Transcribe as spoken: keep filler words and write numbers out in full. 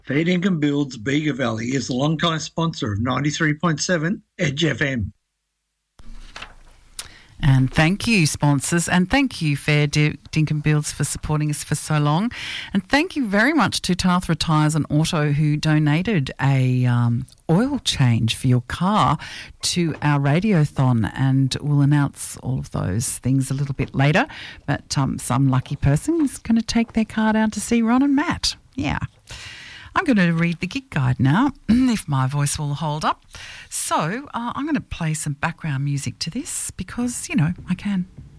Fair Dinkum Builds Bega Valley is a long-time sponsor of ninety-three point seven Edge F M. And thank you, sponsors, and thank you, Fair D- Dinkum Builds, for supporting us for so long. And thank you very much to Tathra Tyres and Auto, who donated a um, oil change for your car to our radiothon, and we'll announce all of those things a little bit later. But um, some lucky person is going to take their car down to see Ron and Matt. Yeah. I'm going to read the gig guide now, if my voice will hold up. So uh, I'm going to play some background music to this because, you know, I can.